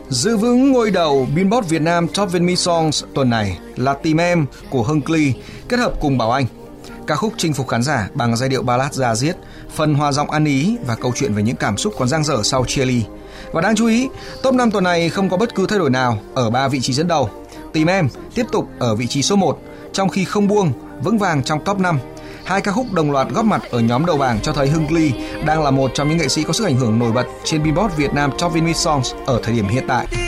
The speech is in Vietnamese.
Giữ vững ngôi đầu Billboard Việt Nam Top Vietnamese Songs tuần này là Tìm Em của Hưng Klee kết hợp cùng Bảo Anh. Ca khúc chinh phục khán giả bằng giai điệu ballad da diết, phần hòa giọng ăn ý và câu chuyện về những cảm xúc còn dang dở sau chia ly. Và đáng chú ý, top 5 tuần này không có bất cứ thay đổi nào ở 3 vị trí dẫn đầu. Tìm Em tiếp tục ở vị trí số 1, trong khi Không Buông vững vàng trong top 5. Hai ca khúc đồng loạt góp mặt ở nhóm đầu bảng cho thấy Hưng Klee đang là một trong những nghệ sĩ có sức ảnh hưởng nổi bật trên Billboard Việt Nam Top Vietnamese Songs ở thời điểm hiện tại.